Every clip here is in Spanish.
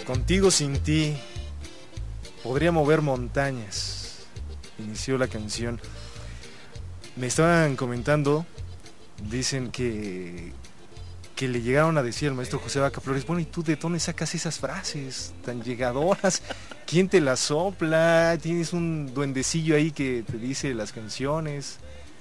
Contigo sin ti podría mover montañas. Inició la canción. Me estaban comentando, dicen que le llegaron a decir al maestro José Vaca Flores, bueno, ¿y tú de dónde sacas esas frases tan llegadoras? ¿Quién te las sopla? ¿Tienes un duendecillo ahí que te dice las canciones?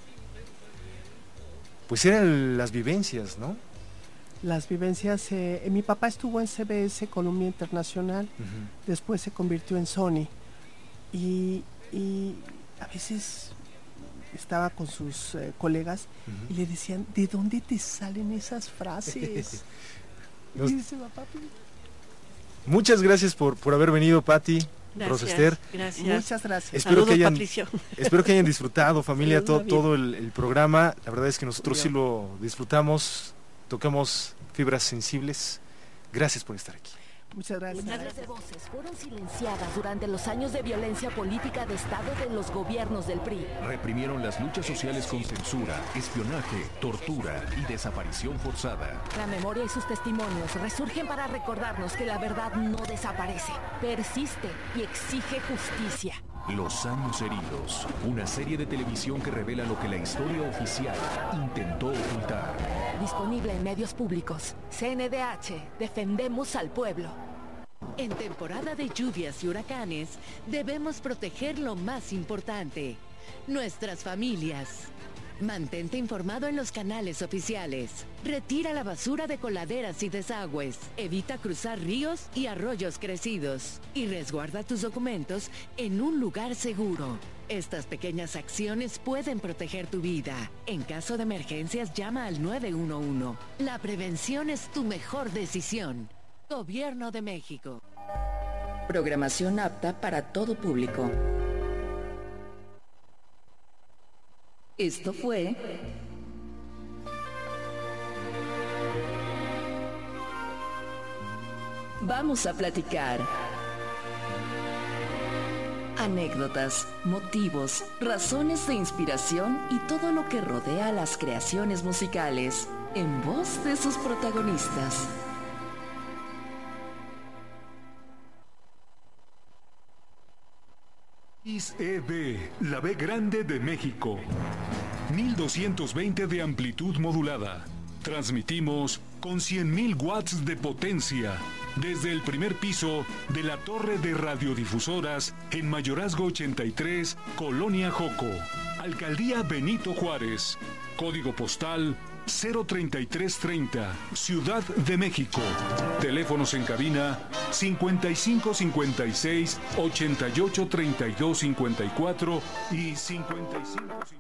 Pues eran las vivencias, ¿no? Las vivencias, mi papá estuvo en CBS, Columbia Internacional, después se convirtió en Sony y a veces estaba con sus colegas y le decían, ¿de dónde te salen esas frases? Y dice, papá, muchas gracias por haber venido, Pati, profesor Esther. Gracias. Muchas gracias. Espero que hayan disfrutado, familia, todo el programa. La verdad es que nosotros sí lo disfrutamos, tocamos fibras sensibles. Gracias por estar aquí. Muchas gracias. Miles de voces fueron silenciadas durante los años de violencia política de Estado de los gobiernos del PRI. Reprimieron las luchas sociales con censura, espionaje, tortura y desaparición forzada. La memoria y sus testimonios resurgen para recordarnos que la verdad no desaparece, persiste y exige justicia. Los años heridos, una serie de televisión que revela lo que la historia oficial intentó ocultar. Disponible en medios públicos. CNDH, defendemos al pueblo. En temporada de lluvias y huracanes, debemos proteger lo más importante, nuestras familias. Mantente informado en los canales oficiales. Retira la basura de coladeras y desagües. Evita cruzar ríos y arroyos crecidos. Y resguarda tus documentos en un lugar seguro. Estas pequeñas acciones pueden proteger tu vida. En caso de emergencias, llama al 911. La prevención es tu mejor decisión. Gobierno de México. Programación apta para todo público. Esto fue Vamos a platicar. Anécdotas, motivos, razones de inspiración y todo lo que rodea a las creaciones musicales, en voz de sus protagonistas. XEB, la B grande de México. 1220 de amplitud modulada. Transmitimos con 100.000 watts de potencia desde el primer piso de la torre de radiodifusoras en Mayorazgo 83, Colonia Joco, Alcaldía Benito Juárez, código postal 03330, Ciudad de México. Teléfonos en cabina 5556 88 32 54 y 55